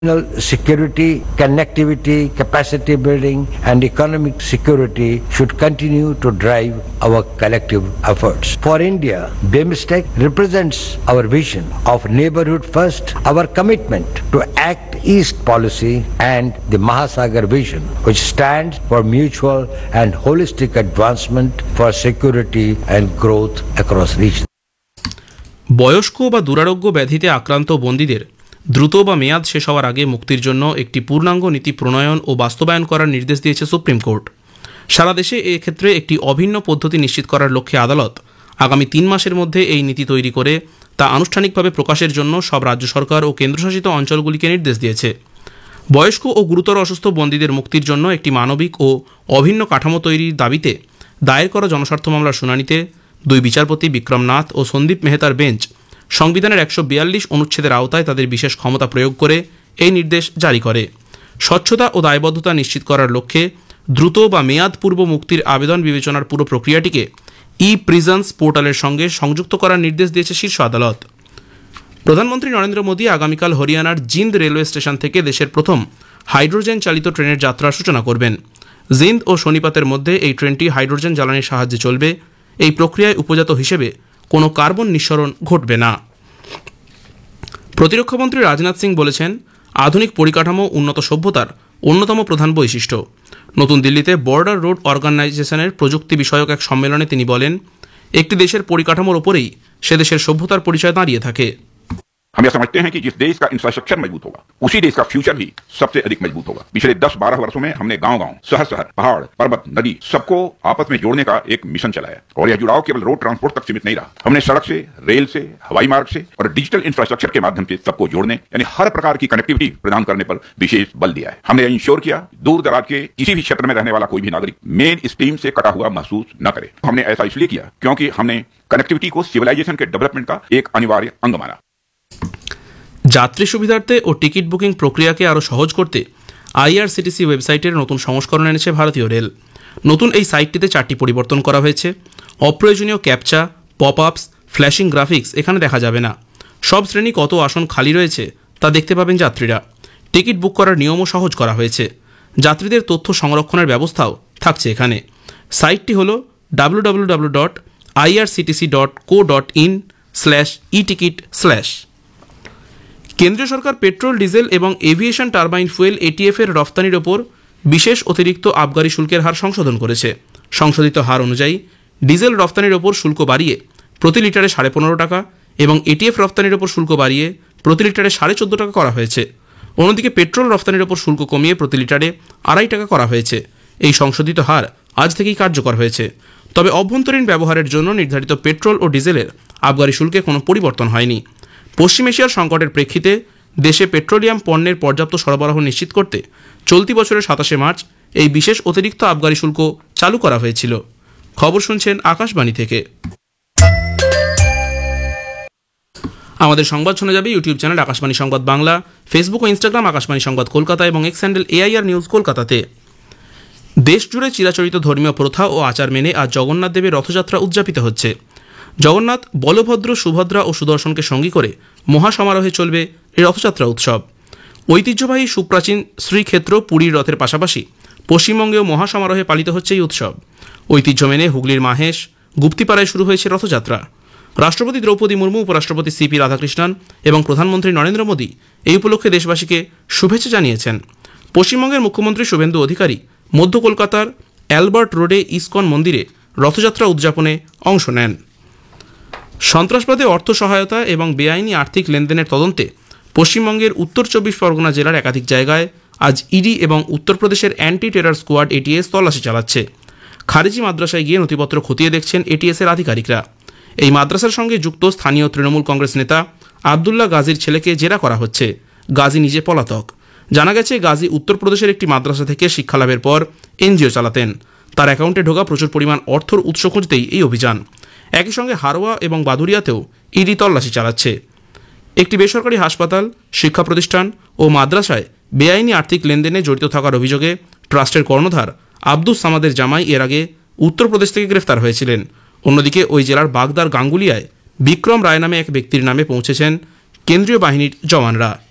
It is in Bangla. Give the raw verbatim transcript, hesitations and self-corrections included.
Security, connectivity, capacity building, and economic security should continue to drive our collective efforts. For India, BIMSTEC represents our vision of neighborhood first, our commitment to Act East policy, and the Mahasagar vision, which stands for mutual and holistic advancement for security and growth across regions. বয়স্ক বা দুরারোগ্য ব্যাধিতে আক্রান্ত বন্দীদের দ্রুত বা মেয়াদ শেষ হওয়ার আগে মুক্তির জন্য একটি পূর্ণাঙ্গ নীতি প্রণয়ন ও বাস্তবায়ন করার নির্দেশ দিয়েছে সুপ্রিম কোর্ট। সারা দেশে এক্ষেত্রে একটি অভিন্ন পদ্ধতি নিশ্চিত করার লক্ষ্যে আদালত আগামী তিন মাসের মধ্যে এই নীতি তৈরি করে তা আনুষ্ঠানিকভাবে প্রকাশের জন্য সব রাজ্য সরকার ও কেন্দ্রশাসিত অঞ্চলগুলিকে নির্দেশ দিয়েছে। বয়স্ক ও গুরুতর অসুস্থ বন্দীদের মুক্তির জন্য একটি মানবিক ও অভিন্ন কাঠামো তৈরির দাবিতে দায়ের করা জনস্বার্থ মামলার শুনানিতে দুই বিচারপতি বিক্রম নাথ ও সন্দীপ মেহতার বেঞ্চ সংবিধানের একশো বিয়াল্লিশ অনুচ্ছেদের আওতায় তাদের বিশেষ ক্ষমতা প্রয়োগ করে এই নির্দেশ জারি করে। স্বচ্ছতা ও দায়বদ্ধতা নিশ্চিত করার লক্ষ্যে দ্রুত বা মেয়াদ পূর্ব মুক্তির আবেদন বিবেচনার পুরো প্রক্রিয়াটিকে ই প্রিজন্স পোর্টালের সঙ্গে সংযুক্ত করার নির্দেশ দিয়েছে শীর্ষ আদালত। প্রধানমন্ত্রী নরেন্দ্র মোদী আগামীকাল হরিয়ানার জিন্দ রেলওয়ে স্টেশন থেকে দেশের প্রথম হাইড্রোজেন চালিত ট্রেনের যাত্রার সূচনা করবেন। জিন্দ ও সোনিপতের মধ্যে এই ট্রেনটি হাইড্রোজেন জ্বালানির সাহায্যে চলবে। এই প্রক্রিয়ায় উপজাত হিসেবে কোনো কার্বন নিঃসরণ ঘটবে না। প্রতিরক্ষামন্ত্রী রাজনাথ সিং বলেছেন, আধুনিক পরিকাঠামো উন্নত সভ্যতার অন্যতম প্রধান বৈশিষ্ট্য। নতুন দিল্লিতে বর্ডার রোড অর্গানাইজেশনের প্রযুক্তি বিষয়ক এক সম্মেলনে তিনি বলেন, একটি দেশের পরিকাঠামোর ওপরেই সে দেশের সভ্যতার পরিচয় দাঁড়িয়ে থাকে। हम यह समझते हैं कि जिस देश का इंफ्रास्ट्रक्चर मजबूत होगा उसी देश का फ्यूचर भी सबसे अधिक मजबूत होगा। पिछले दस बारह वर्षों में हमने गांव-गांव, शहर-शहर, पहाड़, पर्वत, नदी सबको आपस में जोड़ने का एक मिशन चलाया और यह जुड़ाव केवल रोड ट्रांसपोर्ट तक सीमित नहीं रहा। हमने सड़क से, रेल से, हवाई मार्ग से और डिजिटल इंफ्रास्ट्रक्चर के माध्यम से सबको जोड़ने यानी हर प्रकार की कनेक्टिविटी प्रदान करने पर विशेष बल दिया है। हमने इंश्योर किया दूर दराज के किसी भी क्षेत्र में रहने वाला कोई भी नागरिक मेन स्ट्रीम से कटा हुआ महसूस न करे। हमने ऐसा इसलिए किया क्योंकि हमने कनेक्टिविटी को सिविलाइजेशन के डेवलपमेंट का एक अनिवार्य अंग माना। যাত্রী সুবিধার্থে ও টিকিট বুকিং প্রক্রিয়াকে আরও সহজ করতে আইআরসিটিসি ওয়েবসাইটের নতুন সংস্করণ এনেছে ভারতীয় রেল। নতুন এই সাইটটিতে চারটি পরিবর্তন করা হয়েছে। অপ্রয়োজনীয় ক্যাপচা, পপ আপস, ফ্ল্যাশিং গ্রাফিক্স এখানে দেখা যাবে না। সব শ্রেণী কত আসন খালি রয়েছে তা দেখতে পাবেন যাত্রীরা। টিকিট বুক করার নিয়মও সহজ করা হয়েছে। যাত্রীদের তথ্য সংরক্ষণের ব্যবস্থাও থাকছে এখানে। সাইটটি হল W W W dot IRCTC dot co dot in slash e ticket slash. কেন্দ্রীয় সরকার পেট্রোল, ডিজেল এবং এভিয়েশন টারবাইন ফুয়েল এটিএফ এর রফতানির ওপর বিশেষ অতিরিক্ত আবগারি শুল্কের হার সংশোধন করেছে। সংশোধিত হার অনুযায়ী ডিজেল রফতানির ওপর শুল্ক বাড়িয়ে প্রতি লিটারে সাড়ে পনেরো টাকা এবং এটিএফ রফতানির ওপর শুল্ক বাড়িয়ে প্রতি লিটারে সাড়ে চোদ্দো টাকা করা হয়েছে। অন্যদিকে পেট্রোল রফতানির ওপর শুল্ক কমিয়ে প্রতি লিটারে আড়াই টাকা করা হয়েছে। এই সংশোধিত হার আজ থেকেই কার্যকর হয়েছে। তবে অভ্যন্তরীণ ব্যবহারের জন্য নির্ধারিত পেট্রোল ও ডিজেলের আবগারি শুল্কে কোনো পরিবর্তন হয়নি। পশ্চিম এশিয়ার সংকটের প্রেক্ষিতে দেশে পেট্রোলিয়াম পণ্যের পর্যাপ্ত সরবরাহ নিশ্চিত করতে চলতি বছরের সাতাশে মার্চ এই বিশেষ অতিরিক্ত আবগারি শুল্ক চালু করা হয়েছিল। খবর শুনছেন আকাশবাণী থেকে। আমাদের সংবাদ শোনা যাবে ইউটিউব চ্যানেল আকাশবাণী সংবাদ বাংলা, ফেসবুক ও ইনস্টাগ্রাম আকাশবাণী সংবাদ কলকাতা এবং এক্স হ্যান্ডেল এআইআর নিউজ কলকাতাতে। দেশ জুড়ে চিরাচরিত ধর্মীয় প্রথা ও আচার মেনে আজ জগন্নাথ দেবের রথযাত্রা উদযাপিত হচ্ছে। জগন্নাথ, বলভদ্র, সুভদ্রা ও সুদর্শনকে সঙ্গী করে মহাসমারোহে চলবে এই রথযাত্রা উৎসব। ঐতিহ্যবাহী সুপ্রাচীন শ্রীক্ষেত্র পুরীর রথের পাশাপাশি পশ্চিমবঙ্গেও মহাসমারোহে পালিত হচ্ছে এই উৎসব। ঐতিহ্য মেনে হুগলির মাহেশ, গুপ্তিপাড়ায় শুরু হয়েছে রথযাত্রা। রাষ্ট্রপতি দ্রৌপদী মুর্মু, উপরাষ্ট্রপতি সিপি রাধাকৃষ্ণন এবং প্রধানমন্ত্রী নরেন্দ্র মোদী এই উপলক্ষে দেশবাসীকে শুভেচ্ছা জানিয়েছেন। পশ্চিমবঙ্গের মুখ্যমন্ত্রী শুভেন্দু অধিকারী মধ্য কলকাতার অ্যালবার্ট রোডে ইসকন মন্দিরে রথযাত্রা উদযাপনে অংশ নেন। সন্ত্রাসবাদে অর্থ সহায়তা এবং বেআইনি আর্থিক লেনদেনের তদন্তে পশ্চিমবঙ্গের উত্তর চব্বিশ পরগনা জেলার একাধিক জায়গায় আজ ইডি এবং উত্তরপ্রদেশের অ্যান্টি টেরর স্কোয়াড এটিএস তল্লাশি চালাচ্ছে। খারিজি মাদ্রাসায় গিয়ে নথিপত্র খতিয়ে দেখছেন এটিএসের আধিকারিকরা। এই মাদ্রাসার সঙ্গে যুক্ত স্থানীয় তৃণমূল কংগ্রেস নেতা আবদুল্লাহ গাজীর ছেলেকে জেরা করা হচ্ছে। গাজী নিজে পলাতক। জানা গেছে, গাজী উত্তরপ্রদেশের একটি মাদ্রাসা থেকে শিক্ষালাভের পর এনজিও চালাতেন। তার অ্যাকাউন্টে ঢোকা প্রচুর পরিমাণ অর্থর উৎস খুঁজতেই এই অভিযান। একই সঙ্গে হারোয়া এবং বাদুরিয়াতেও ইডি তল্লাশি চালাচ্ছে। একটি বেসরকারি হাসপাতাল, শিক্ষা প্রতিষ্ঠান ও মাদ্রাসায় বেআইনি আর্থিক লেনদেনে জড়িত থাকার অভিযোগে ট্রাস্টের কর্ণধার আব্দুস সামাদের জামাই এর আগে উত্তরপ্রদেশ থেকে গ্রেফতার হয়েছিলেন। অন্যদিকে ওই জেলার বাগদার গাঙ্গুলিয়ায় বিক্রম রায় নামে এক ব্যক্তির নামে পৌঁছেছেন কেন্দ্রীয় বাহিনীর জওয়ানরা।